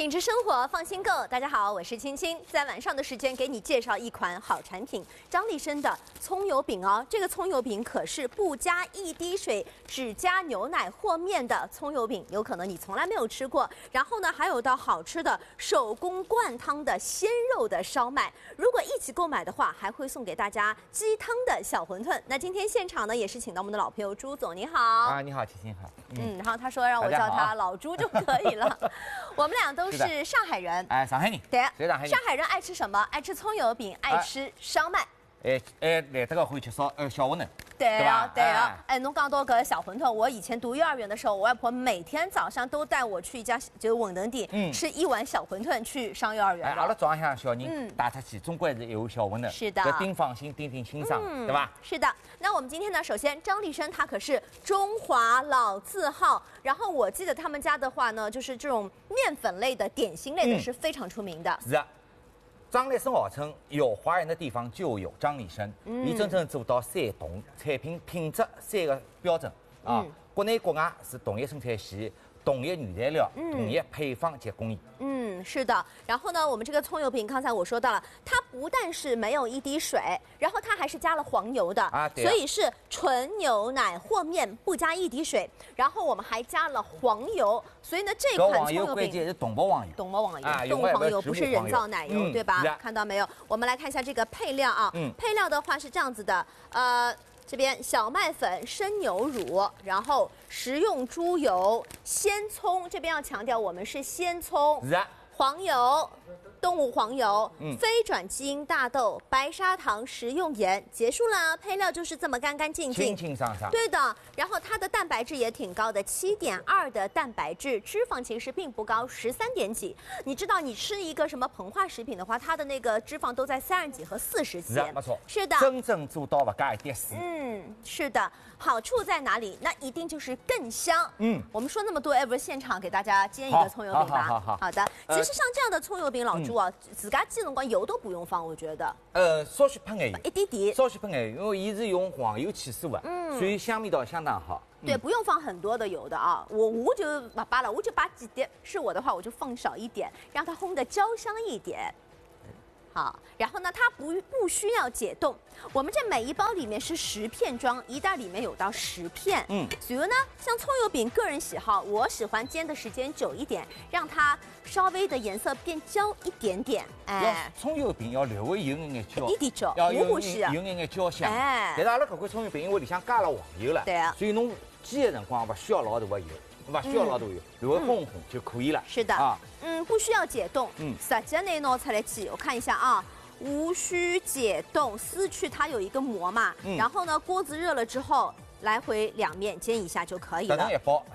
品质生活，放心购。大家好，我是青青，在晚上的时间给你介绍一款好产品——张立生的葱油饼哦。这个葱油饼可是不加一滴水，只加牛奶和面的葱油饼，有可能你从来没有吃过。然后呢，还有道好吃的手工灌汤的鲜肉的烧麦。如果一起购买的话，还会送给大家鸡汤的小馄饨。那今天现场呢，也是请到我们的老朋友朱总，你好。 啊，你好，青青好。 然后他说让我叫他老朱就可以了。我们俩都是上海人， 哎，上海人， 对， 上海人。 上海人爱吃什么？爱吃葱油饼，爱吃烧麦。 来这个会吃小馄饨。 对啊，对啊。 哎， 侬讲到个小馄饨，我以前读幼儿园的时候，我外婆每天早上都带我去一家就是馄饨店，吃一碗小馄饨去上幼儿园。 阿拉早上小人带出去，总归是有小馄饨。 是的， 顶放心，顶欣赏，对吧？ 是的。那我们今天呢，首先张立生他可是中华老字号，然后我记得他们家的话呢，就是这种面粉类的、点心类的是非常出名的。 是啊。张立生号称有华人的地方就有张立生，真正做到3同，产品品质3个标准啊，国内国外是同一生产线、同一原材料、同一配方及工艺。 是的。然后呢，我们这个葱油饼，刚才我说到了，它不但是没有一滴水，然后它还是加了黄油的啊，所以是纯牛奶和面，不加一滴水。然后我们还加了黄油，所以呢，这款葱油饼关键是动物黄油， 动物黄油，动物黄油不是人造奶油，对吧？看到没有？我们来看一下这个配料啊，配料的话是这样子的，这边小麦粉、生牛乳，然后食用猪油、鲜葱，这边要强调我们是鲜葱，黄油、动物黄油、非转基因大豆、白砂糖、食用盐，结束了。配料就是这么干干净净、 清清爽爽。 对的，然后它的蛋白质也挺高的，7.2的蛋白质，脂肪其实并不高，13点几。你知道，你吃一个什么膨化食品的话，它的那个脂肪都在30几和40几。 没错。 是的。 真正做到不加一点水。 是的。好处在哪里？那一定就是更香。我们说那么多，不是现场给大家煎一个葱油饼吧？好的。其实像这样的葱油饼，老朱啊，自家煎的光油都不用放，我觉得。 稍许喷眼油， 一滴滴。 稍许喷眼油，因为它是用黄油起酥的，所以香味道相当好。 对，不用放很多的油的啊。我就把扒了，我就把几滴。是我的话，我就放少一点，让它烘得焦香一点。好，然后呢，它不需要解冻。我们这每一包里面是10片装，一袋里面有到10片。所以呢，像葱油饼，个人喜好，我喜欢煎的时间久一点，让它稍微的颜色变焦一点点。 葱油饼要略微有眼焦， 一点焦， 要糊是有眼焦香。但是阿拉搿款葱油饼，因为里向加了黄油了，对啊，所以侬煎的辰光不需要老大的油。不需要老多油，略微烘就可以了。 是的，不需要解冻。直接拿出来煎，我看一下啊，无需解冻，撕去它有一个膜嘛。然后呢，锅子热了之后，来回2面煎一下就可以了。 这一包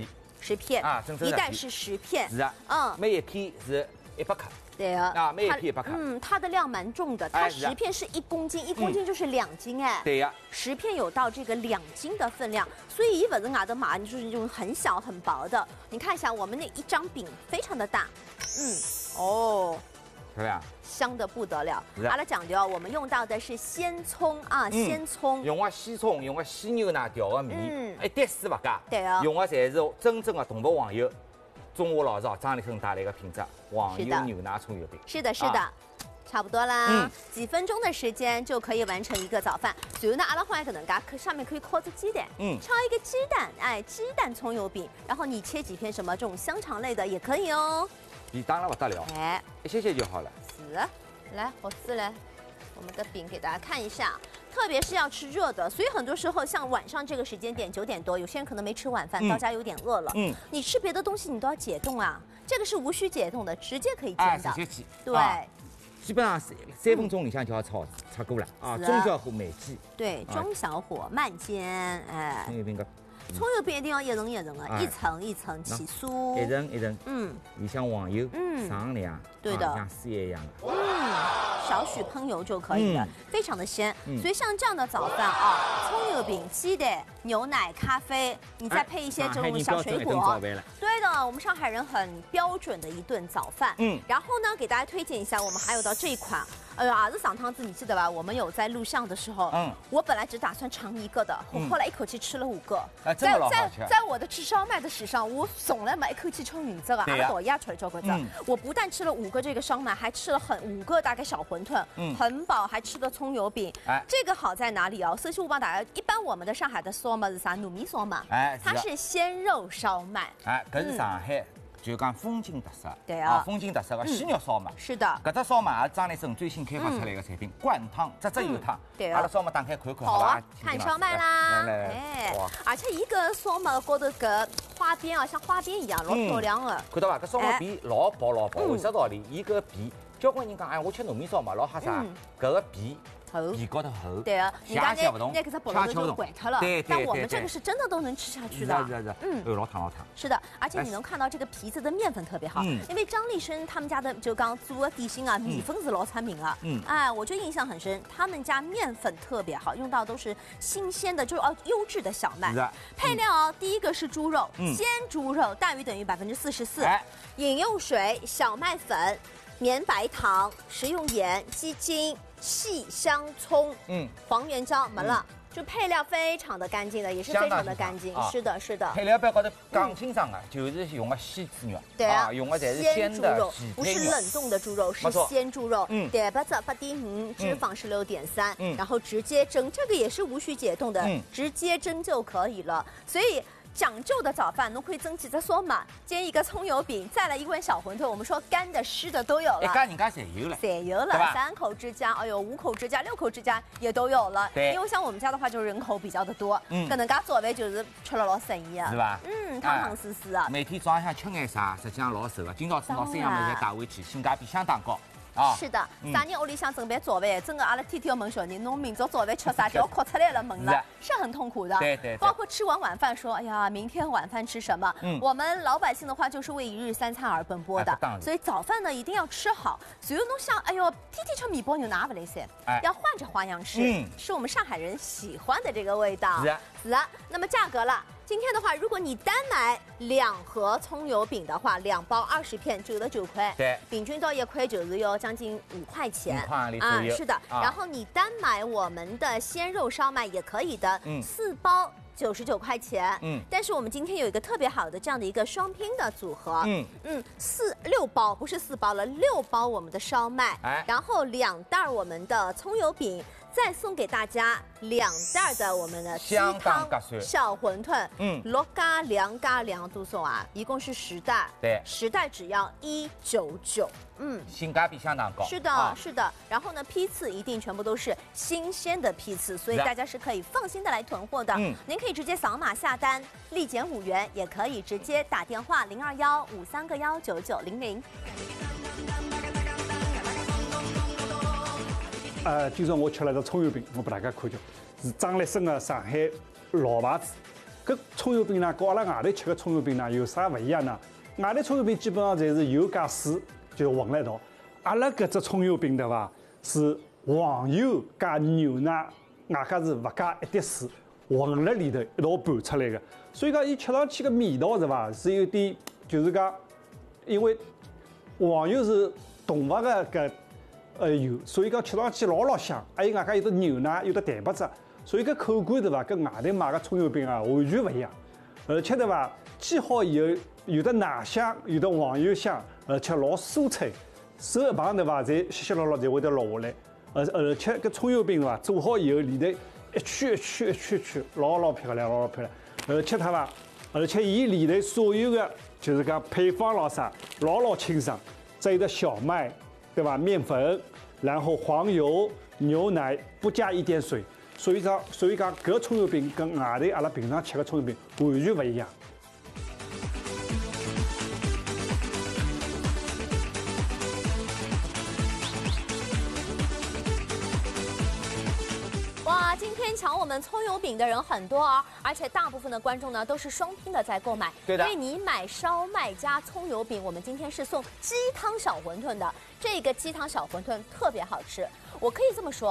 10片啊， 一袋是10片。 是啊，每一片是100克。 对啊， 每一片100克。 它的量蛮重的，它10片是1公斤，1公斤就是2斤哎。 对呀 ，10片有到这个2斤的分量，所以不是外头买就是那种很小很薄的。你看一下，我们那一张饼非常的大，漂亮，香的不得了。阿拉讲究，我们用到的是鲜葱啊，鲜葱， 用个鲜葱，用个鲜牛奶调个米，一点水不加。 对啊， 用个侪是真正的动物黄油。中华老字号张立生带来的品质，黄油牛奶葱油饼。是的，是的，差不多啦。几分钟的时间就可以完成一个早饭。所以呢，阿拉欢迎可能上面可以烤只鸡蛋，敲一个鸡蛋，鸡蛋葱油饼。然后你切几片什么这种香肠类的也可以哦。便当了不得了，一些就好了。 是，来，我来，我们的饼给大家看一下。特别是要吃热的，所以很多时候像晚上这个时间点9点多，有些人可能没吃晚饭，到家有点饿了。你吃别的东西你都要解冻啊，这个是无需解冻的，直接可以煎的。 直接煎。 对， 基本上3分钟里向就要炒过了啊，中小火慢煎。 对，中小火慢煎， 葱油饼个。 葱油饼一定要一层一层的，一层一层起酥， 一层一层，里向黄油，上凉， 对的， 像丝一样的， 少许喷油就可以了，非常的鲜。所以像这样的早饭啊，葱油饼、鸡蛋、牛奶、咖啡，你再配一些这种小水果，对的，我们上海人很标准的一顿早饭。然后呢，给大家推荐一下，我们还有到这一款也是上趟子你记得吧？我们有在录像的时候，我本来只打算尝一个的，我后来一口气吃了5个。在我的吃烧麦的史上，我从来没一口气吃5只的，阿拉导压出来交关子。我不但吃了5个这个烧麦，还吃了5个大概小馄饨，很饱，还吃了葱油饼。这个好在哪里啊？首先我帮大家，一般我们的上海的烧麦是啥？糯米烧麦，它是鲜肉烧麦。 搿是上海。就讲风景特色， 对啊， 风景特色的鲜肉烧麦， 是的， 搿只烧麦也是张立生最新开发出来的产品，灌汤，只有汤， 对阿拉烧麦打开看看， 好吧？ 看烧麦啦，而且一个烧麦高头搿花边啊，像花边一样，老漂亮的， 看到伐？搿烧麦皮老薄老薄，为啥道理？伊搿皮，交关人讲，哎，我吃糯米烧麦老吓啥？搿个皮。皮高头厚， 对啊， 人家那个它剥了就坏脱了， 对。 但我们这个是真的都能吃下去的， 老烫。 是的，而且你能看到这个皮子的面粉特别好，因为张立生他们家的就刚做的点心啊，米粉是老出名啊，哎，我就印象很深，他们家面粉特别好，用到都是新鲜的，就是优质的小麦。配料第一个是猪肉，鲜猪肉大于等于44%，饮用水、小麦粉、绵白糖、食用盐、鸡精。细香葱，黄原椒没了，就配料非常的干净的，也是非常的干净。是的，是的。 配料表高头讲清爽啊，就是用的鲜猪肉， 对啊， 用的侪是鲜猪肉， 不是冷冻的猪肉，是鲜猪肉。蛋白质8.5，脂肪16.3，然后直接蒸，这个也是无需解冻的，直接蒸就可以了。所以。讲究的早饭，侬可以蒸几只烧麦，煎一个葱油饼，再来一碗小馄饨。我们说干的、湿的都有了， 人家侪有了 ，3口之家，哎呦，5口之家、6口之家也都有了。 对， 因为像我们家的话，就人口比较的多，搿能介做饭就是吃了老省意啊， 是吧？ 汤汤湿湿啊。 每天早浪向吃眼啥，实际上老瘦的。今朝子拿3样物事带回去，性价比相当高。 是的，啥人屋里向准备早饭，真的阿拉天天要问小人，侬明朝早饭吃啥？只要哭出来了问了，是很痛苦的。 对。 包括吃完晚饭说，哎呀，明天晚饭吃什么？我们老百姓的话就是为一日3餐而奔波的，所以早饭呢一定要吃好。所以侬想，哎呦，天天吃米包牛奶不来噻，要换着花样吃，是我们上海人喜欢的这个味道。是啊。那么价格了。今天的话，如果你单买2盒葱油饼的话，2包20片，99块。 对， 平均到1块就是要将近5块钱。 5块左右。 是的。然后你单买我们的鲜肉烧麦也可以的，4包。99块钱，但是我们今天有一个特别好的这样的一个双拼的组合，6包不是4包了，6包我们的烧麦，然后2袋我们的葱油饼，再送给大家2袋的我们的鸡汤小馄饨，6加2加2多少啊？一共是10袋， 对 ，10袋只要199。 性价比相当高。 是的，是的。然后呢，批次一定全部都是新鲜的批次，所以大家是可以放心的来囤货的。您可以直接扫码下单，立减5元，也可以直接打电话02153个19900。 今朝我吃了个葱油饼，我给大家看叫，是张立生的上海老牌子。搿葱油饼呢，跟阿拉外头吃的葱油饼呢有啥不一样呢？外头葱油饼基本上侪是油加水就混了一道，阿拉搿只葱油饼对伐？是黄油加牛奶，外加是勿加一滴水，混辣里头一道拌出来的。所以讲，伊吃上去个味道是伐？是有点就是讲，因为黄油是动物的搿油，所以讲吃上去老香。还有外加有的牛奶，有的蛋白质，所以搿口感对伐？跟外头买个葱油饼啊完全勿一样。而且对伐？煎好以后有的奶香，有的黄油香，而且老酥脆，手一碰对伐？侪稀稀落落侪会得落下来。而且搿葱油饼对伐？做好以后里头一圈一圈一圈圈，老漂亮，老漂亮。而且它伐？而且伊里头所有的就是讲配方咾啥，老清爽。再有的小麦，对伐？面粉，然后黄油、牛奶，不加一点水。所以讲搿葱油饼跟外头阿拉平常吃的葱油饼完全勿一样。 哇，今天抢我们葱油饼的人很多啊，而且大部分的观众呢都是双拼的在购买。 对的， 因为你买烧麦加葱油饼，我们今天是送鸡汤小馄饨的。这个鸡汤小馄饨特别好吃，我可以这么说啊。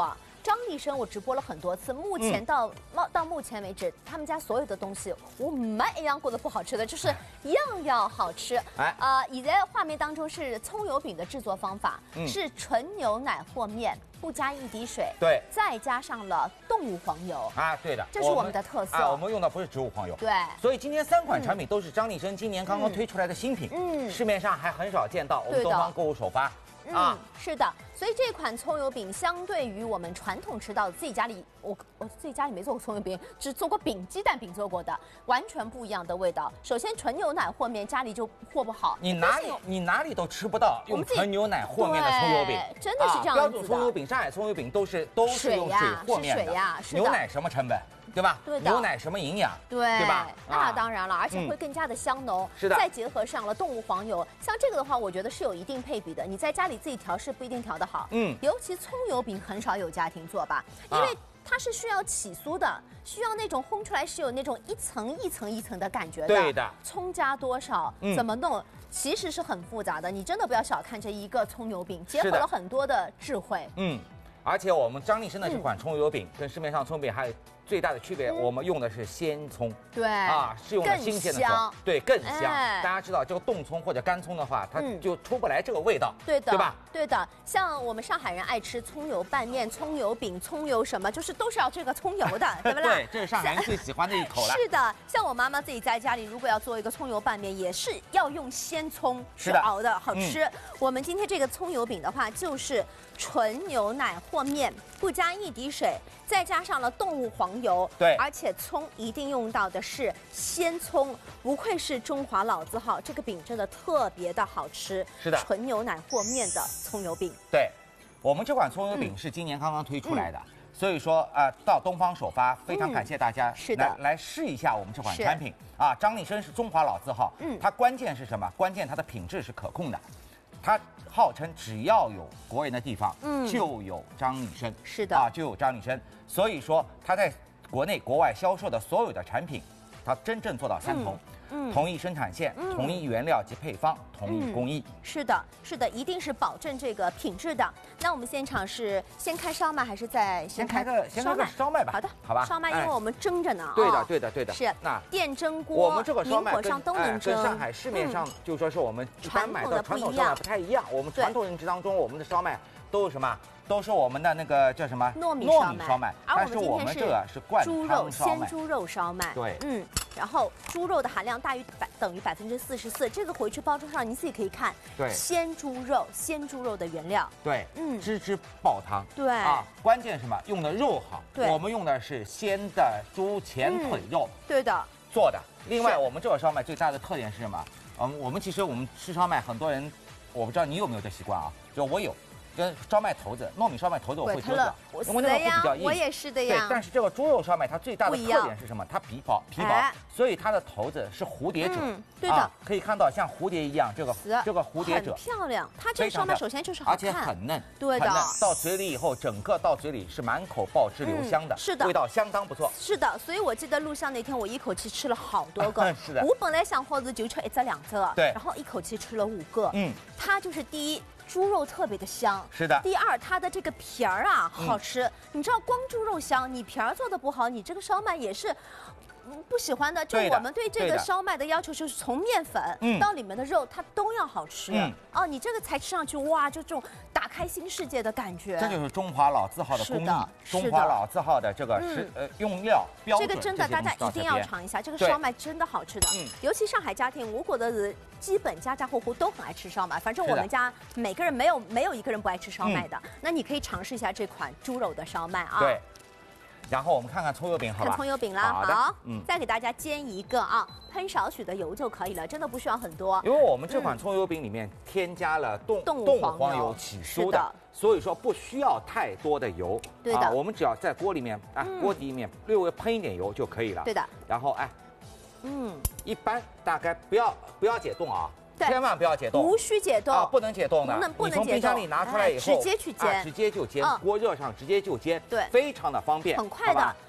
张丽生我直播了很多次，目前到目前为止，他们家所有的东西我没一样觉得不好吃的，就是样样好吃。现在画面当中是葱油饼的制作方法，是纯牛奶和面。不加一滴水， 对， 再加上了动物黄油啊，对的， 这是我们的特色。 我们用的不是植物黄油， 对， 所以今天3款产品都是张丽生今年刚刚推出来的新品，市面上还很少见到，我们东方购物首发。 是的，所以这款葱油饼相对于我们传统吃到的自己家里，我自己家里没做过葱油饼，只做过饼，鸡蛋饼做过的，完全不一样的味道。首先纯牛奶和面家里就和不好， 你哪里都吃不到用纯牛奶和面的葱油饼， 真的是这样子的。 标准葱油饼、上海葱油饼都是用水和面的，牛奶什么成本？对吧？ 对的， 牛奶什么营养？ 对吧？ 那当然了，而且会更加的香浓。 是的， 再结合上了动物黄油，像这个的话，我觉得是有一定配比的。你在家里自己调是不一定调得好。尤其葱油饼很少有家庭做吧，因为它是需要起酥的，需要那种烘出来是有那种一层一层一层的感觉的。 对的。 葱加多少？怎么弄？其实是很复杂的。你真的不要小看这一个葱油饼，结合了很多的智慧。 而且我们张丽生的这款葱油饼跟市面上葱油饼还有最大的区别，我们用的是鲜葱， 对是用的新鲜的葱，对，更香。大家知道这个冻葱或者干葱的话，它就出不来这个味道， 对的， 对吧？ 对的，像我们上海人爱吃葱油拌面、葱油饼、葱油什么，就是都是要这个葱油的，对不对？ 对，这是上海人最喜欢的一口了。 是的，像我妈妈自己在家里，如果要做一个葱油拌面，也是要用鲜葱去熬的，好吃。我们今天这个葱油饼的话，就是纯牛奶和面，不加一滴水，再加上了动物黄油， 对， 而且葱一定用到的是鲜葱，不愧是中华老字号，这个饼真的特别的好吃。 是的， 纯牛奶和面的葱油饼。 对，我们这款葱油饼是今年刚刚推出来的。所以说到东方首发，非常感谢大家来试一下我们这款产品啊！张丽生是中华老字号，它关键是什么？关键它的品质是可控的，它号称只要有国人的地方，就有张丽生， 是的就有张丽生。所以说它在国内国外销售的所有的产品，它真正做到3同。同一生产线、同一原料及配方、同一工艺。 是的，是的，一定是保证这个品质的。那我们现场是先开烧麦还是先开个烧麦吧？ 好的， 好吧。 烧麦因为我们蒸着呢。 对的。 是那电蒸锅， 我们这个烧麦明火上都能蒸。 跟上海市面上就说是我们一般买的传统烧麦不太一样。我们传统认知当中，我们的烧麦都是什么？都是我们的那个叫什么糯米烧麦， 但是我们这个是灌汤烧麦， 鲜猪肉烧麦。 对， 然后猪肉的含量等于44%，这个回去包装上你自己可以看。 对， 鲜猪肉的原料。 对，汁汁爆汤。 对关键什么？用的肉好。 对， 我们用的是鲜的猪前腿肉。 对的， 做的。另外，我们这个烧麦最大的特点是什么？我们其实我们吃烧麦，很多人我不知道你有没有这习惯啊？就我有。跟烧麦头子，糯米烧麦头子我会丢掉，因为那个会比较硬。 我也是的呀。 对，但是这个猪肉烧麦它最大的特点是什么？它皮薄，所以它的头子是蝴蝶褶。 对的， 可以看到像蝴蝶一样，这个蝴蝶褶很漂亮。它这个烧麦首先就是好看， 而且很嫩。 对的， 到嘴里以后，整个到嘴里是满口爆汁留香的， 是的， 味道相当不错。 是的，所以我记得录像那天我一口气吃了好多个。 是的， 我本来想好是就吃1只2只， 对， 然后一口气吃了5个。它就是第一。猪肉特别的香， 是的。 第二，它的这个皮儿啊好吃。你知道，光猪肉香，你皮儿做的不好，你这个烧麦也是不喜欢的。就我们对这个烧麦的要求，就是从面粉到里面的肉，它都要好吃。你这个才吃上去，哇，就这种打开新世界的感觉。 这就是中华老字号的工艺，中华老字号的这个用料标准。 这个真的大家一定要尝一下，这个烧麦真的好吃的。尤其上海家庭，我觉得是基本家家户户都很爱吃烧麦。反正我们家每个人没有一个人不爱吃烧麦的。那你可以尝试一下这款猪肉的烧麦啊。 对。然后我们看看葱油饼，好吧？ 看葱油饼啦，好，再给大家煎一个啊，喷少许的油就可以了，真的不需要很多。 因为我们这款葱油饼里面添加了动物黄油起酥的，所以说不需要太多的油。 对的， 我们只要在锅里面锅底里面略微喷一点油就可以了。 对的。 然后一般大概不要解冻啊。千万不要解冻， 无需解冻不能解冻的。 不能解冻。 你从冰箱里拿出来以后， 直接去煎， 直接就煎，锅热上直接就煎， 对， 非常的方便， 很快的。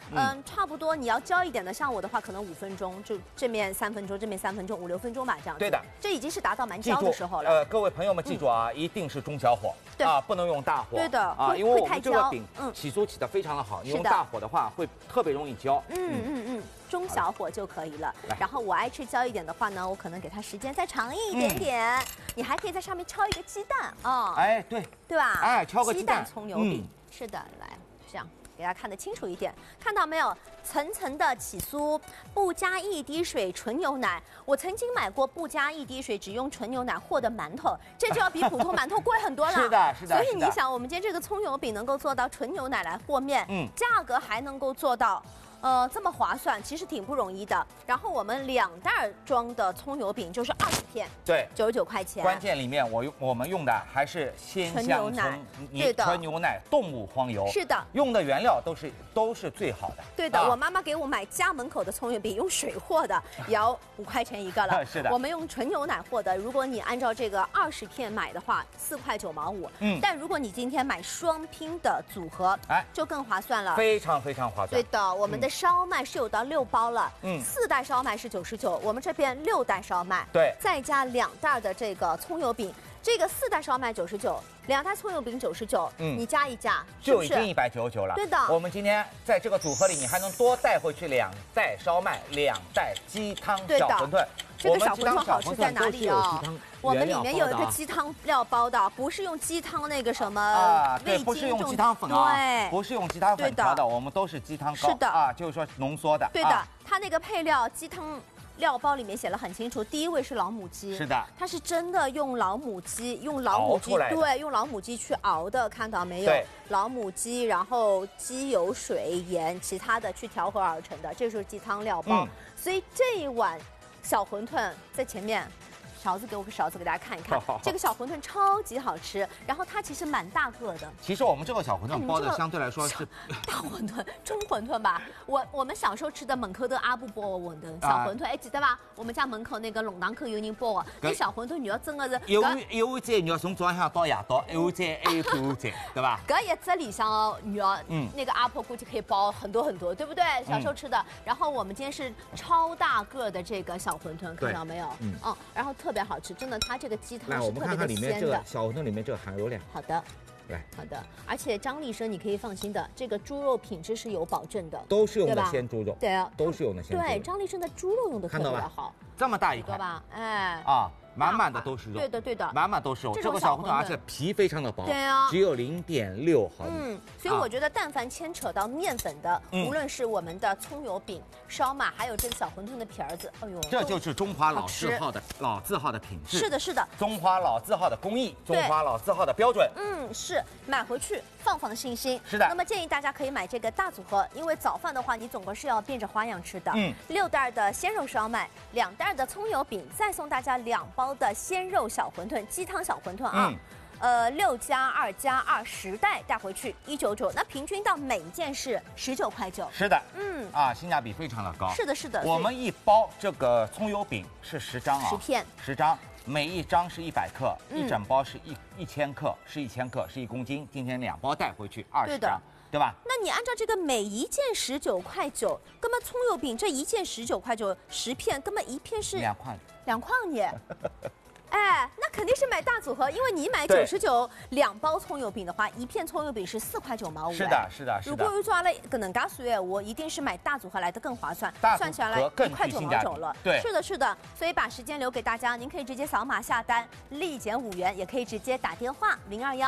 差不多你要焦一点的，像我的话可能5分钟，就这面3分钟，这面3分钟，5、6分钟吧，这样子。 对的， 这已经是达到蛮焦的时候了。 各位朋友们记住啊，一定是中小火， 对啊，不能用大火。 对的， 啊，因为我们这个饼起酥起得非常的好，你用大火的话会特别容易焦。 中小火就可以了。然后我爱吃焦一点的话呢，我可能给它时间再长一点点。你还可以在上面敲一个鸡蛋啊。 哎，对， 对吧？ 哎，敲个鸡蛋葱油饼。是的，来这样。给大家看得清楚一点，看到没有？层层的起酥，不加一滴水，纯牛奶。我曾经买过不加一滴水，只用纯牛奶和的馒头，这就要比普通馒头贵很多了。 是的，是的。 所以你想，我们今天这个葱油饼能够做到纯牛奶来和面，价格还能够做到。这么划算，其实挺不容易的。然后我们2袋装的葱油饼就是20片， 对 ，99块钱。 关键里面我们用的还是鲜香葱，纯牛奶，动物黄油， 是的， 用的原料都是最好的。 对的，我妈妈给我买家门口的葱油饼，用水和的，也要5块钱一个了。 是的， 我们用纯牛奶和的，如果你按照这个20片买的话，4块9毛5。但如果你今天买双拼的组合，就更划算了， 非常非常划算。 对的，我们的烧麦是有到6包了，4袋烧麦是99，我们这边6袋烧麦， 对， 再加2袋的这个葱油饼，这个4袋烧麦99，2袋葱油饼99，你加一加， 就已经199了。 对的， 我们今天在这个组合里，你还能多带回去2袋烧麦，2袋鸡汤小馄饨。 这个小馄饨好吃在哪里啊？我们里面有一个鸡汤料包的，不是用鸡汤那个什么对，不是用鸡汤粉啊， 对， 不是用鸡汤粉调的，我们都是鸡汤膏， 是的啊，就是说浓缩的。 对的，它那个配料鸡汤料包里面写了很清楚，第一位是老母鸡， 是的， 它是真的用老母鸡对，用老母鸡去熬的，看到没有？老母鸡，然后鸡油、水、盐，其他的去调和而成的，这就是鸡汤料包。所以这一碗小馄饨在前面。勺子，给我个勺子，给大家看一看，这个小馄饨超级好吃，然后它其实蛮大个的。 其实我们这个小馄饨包的相对来说是大馄饨、中馄饨吧。我们小时候吃的门口的阿布包馄饨、小馄饨，哎，记得吧？我们家门口那个弄堂口有人包的。那小馄饨你要真的是一碗菜你要从早上到夜到，一碗菜还有半碗菜，对吧？ 搿一只里向你要那个阿婆估计可以包很多很多，对不对？小时候吃的。然后我们今天是超大个的这个小馄饨，看到没有？然后特别好吃，真的，它这个鸡汤是特别的鲜的。 小馄饨里面这个含油量。 好的。 来， 好的，而且张丽生你可以放心的，这个猪肉品质是有保证的， 都是用的鲜猪肉， 对啊， 都是用的鲜猪肉。 对，张丽生的猪肉用的特别好， 这么大一块吧？哎， 满满的都是肉， 对的， 满满都是肉。这个小馄饨而且皮非常的薄， 对啊， 只有0.6毫米。 所以我觉得但凡牵扯到面粉的，无论是我们的葱油饼、烧麦，还有这个小馄饨的皮儿子，哎呦， 这就是中华老字号的品质。 是的，是的， 中华老字号的工艺，中华老字号的标准。 是买回去放信心。 是的。 那么建议大家可以买这个大组合，因为早饭的话，你总归是要变着花样吃的。6袋的鲜肉烧麦，2袋的葱油饼，再送大家2包的鲜肉小馄饨、鸡汤小馄饨啊。6+2+2，10袋带回去199，那平均到每一件是19块9。 是的，性价比非常的高。 是的，是的。 我们一包这个葱油饼是10张啊，10 片 ，10张，每一张是100克，一整包是1000克，是1000克，是1公斤。今天2包带回去20张，对吧？ 那你按照这个每一件19块9，根本葱油饼这一件19块9，10片，根本一片是2块耶。哎，那肯定是买大组合，因为你买99，2包葱油饼的话，一片葱油饼是4块9毛5。 是的，是的，是的。 如果按照搿能介算，我一定是买大组合来的更划算，算起来 1 块9毛9了。 对， 是的，是的。所以把时间留给大家，您可以直接扫码下单，立减5元，也可以直接打电话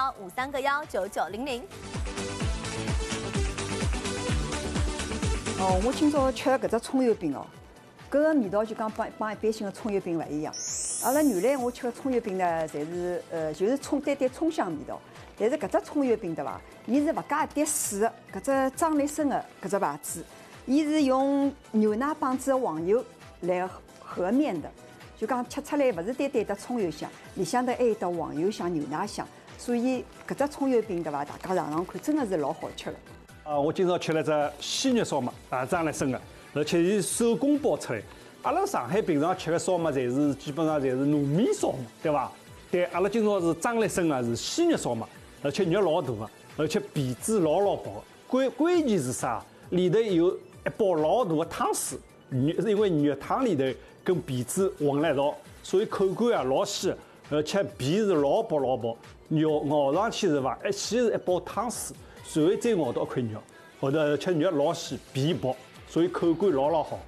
02153919900。 我今朝吃搿只葱油饼哦，搿个味道就讲帮一般性的葱油饼勿一样。阿拉原来我吃的葱油饼呢，侪是就是单葱香味道。但是搿只葱油饼对伐？伊是勿加一滴水的，搿只张力生的搿只牌子，伊是用牛奶帮子的黄油来和面的，就讲吃出来勿是单单的葱油香，里向头还有得黄油香、牛奶香，所以搿只葱油饼对伐？大家尝尝看，真的是老好吃的。 我今朝吃了只鲜肉烧麦，张力生的，而且伊手工包出来。阿拉上海平常吃的烧麦，基本上侪是糯米烧麦，对伐？但阿拉今朝是张力生的，是鲜肉烧麦，而且肉老大个，而且皮子老薄。关键是啥？ 里头有一包老大的汤水，因为肉汤里头跟皮子混了一道，所以口感啊老鲜，而且皮是老薄老薄，肉咬上去是吧？先是一包汤水，随后再咬到一块肉，后头而且肉老鲜，皮薄，所以口感老好。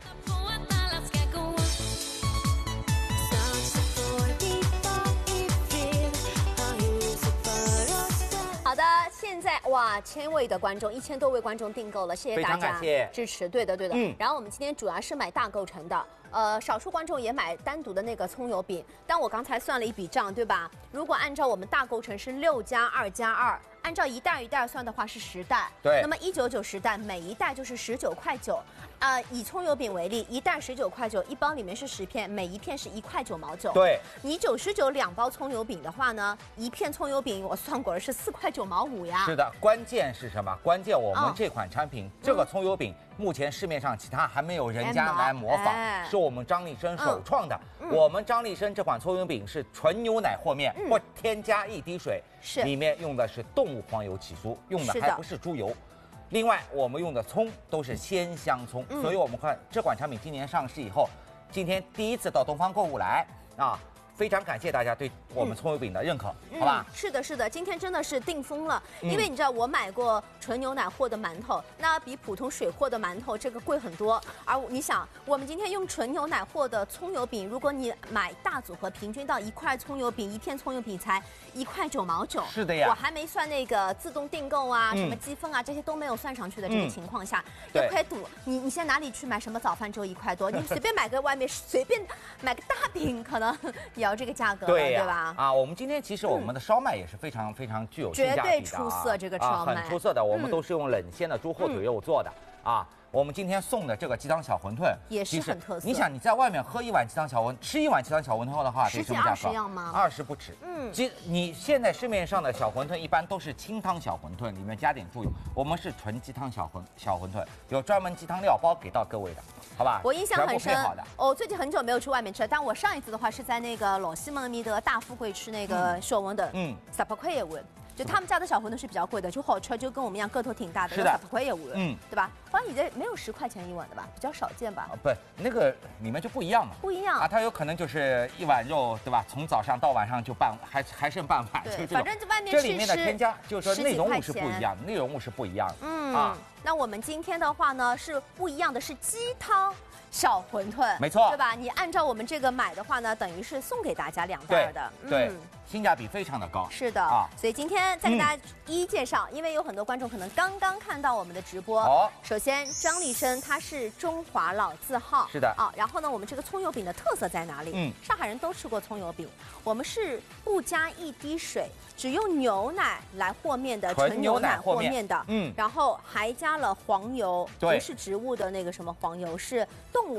好的，现在哇，1000位的观众，1000多位观众订购了，谢谢大家支持。对的。然后我们今天主要是买大构成的。少数观众也买单独的那个葱油饼，但我刚才算了一笔账，对吧？如果按照我们大构成是6+2+2，按照一袋一袋算的话是10袋， 对。 那么19910袋，每一袋就是19.9块。以葱油饼为例，一袋19.9块，一包里面是10片，每一片是1.9块。 对。 你99两包葱油饼的话呢，一片葱油饼我算过了是4.95块呀。 是的，关键是什么？关键我们这款产品，这个葱油饼目前市面上其他还没有人家来模仿，是我们张立生首创的。我们张立生这款葱油饼是纯牛奶和面，不添加一滴水，里面用的是动物黄油起酥，用的还不是猪油。另外，我们用的葱都是鲜香葱，所以我们看这款产品今年上市以后，今天第一次到东方购物来啊。非常感谢大家对我们葱油饼的认可，好吧？ 是的，今天真的是定疯了，因为你知道我买过纯牛奶和的馒头，那比普通水和的馒头这个贵很多。而你想，我们今天用纯牛奶和的葱油饼，如果你买大组合，平均到一块葱油饼，一片葱油饼才1.9块。 是的呀， 我还没算那个自动订购啊、什么积分啊这些都没有算上去的这个情况下，1块多，你现在哪里去买什么早饭只有1块多？你随便买个外面随便买个大饼，可能也要这个价格了，对吧？ 啊，我们今天其实我们的烧麦也是非常具有性价比的， 绝对出色，这个烧麦很出色的。我们都是用冷鲜的猪后腿肉做的啊。我们今天送的这个鸡汤小馄饨也是很特色。 你想你在外面喝一碗鸡汤小馄，吃一碗鸡汤小馄饨的话，得什么价格？ 吗 ？20不止。你现在市面上的小馄饨一般都是清汤小馄饨，里面加点猪油。我们是纯鸡汤小馄饨，有专门鸡汤料包给到各位的，好吧？ 我印象很深。我最近很久没有去外面吃了，但我上一次的话是在那个老西门咪的大富贵吃那个小馄饨，10块一碗。就他们家的小馄饨是比较贵的，就好吃，就跟我们一样，个头挺大的， 是的 ，10块一碗，对吧？好像也没有10块钱一碗的吧，比较少见吧？ 不，那个里面就不一样嘛， 不一样啊，它有可能就是一碗肉，对吧？从早上到晚上就还剩半碗， 对，反正在外面这里面的添加就是说内容物是不一样的，内容物是不一样的， 那我们今天的话呢是不一样的，是鸡汤小馄饨， 没错， 对吧？你按照我们这个买的话呢，等于是送给大家2袋的， 对。性价比非常的高， 是的啊，所以今天再给大家一一介绍，因为有很多观众可能刚刚看到我们的直播。首先张立生他是中华老字号， 是的啊。然后呢，我们这个葱油饼的特色在哪里？上海人都吃过葱油饼，我们是不加一滴水，只用牛奶来和面的，纯牛奶和面的，然后还加了黄油，不是植物的那个什么黄油，是动物